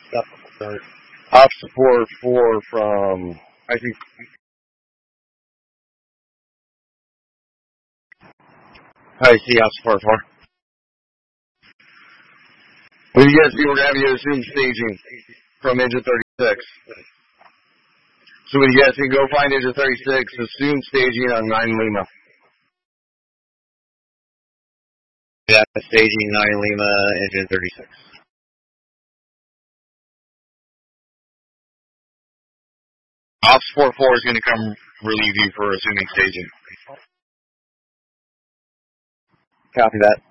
Op support 4 from, I think, I see op support 4. When you guys see, we're going to have you assume staging from engine 36. So when you guys can go find engine 36, assume staging on 9 Lima. Yeah, staging 9 Lima, engine 36. Op support 4 is going to come relieve you for assuming staging. Copy that.